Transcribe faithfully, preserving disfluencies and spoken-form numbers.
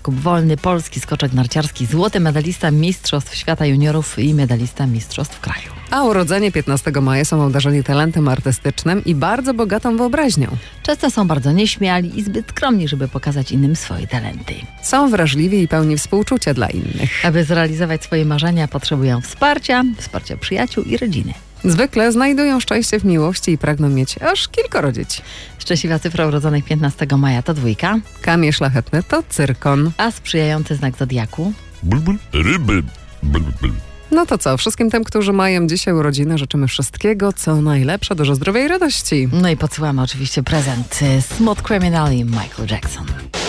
Jakub Wolny, polski skoczek narciarski, złoty medalista Mistrzostw Świata Juniorów i medalista Mistrzostw Kraju. A urodzenie piętnastego maja są obdarzeni talentem artystycznym i bardzo bogatą wyobraźnią. Często są bardzo nieśmiali i zbyt skromni, żeby pokazać innym swoje talenty. Są wrażliwi i pełni współczucia dla innych. Aby zrealizować swoje marzenia, potrzebują wsparcia, wsparcia przyjaciół i rodziny. Zwykle znajdują szczęście w miłości i pragną mieć aż kilkoro dzieci. Szczęśliwa cyfra urodzonych piętnastego maja to dwójka, Kamień szlachetny to cyrkon. a sprzyjający znak zodiaku. Bulbul, ryby, bulbul. No to co, wszystkim tym, którzy mają dzisiaj urodziny, życzymy wszystkiego, co najlepsze, dużo zdrowia i radości. No i podsyłamy oczywiście prezent Smooth Criminal i Michael Jackson.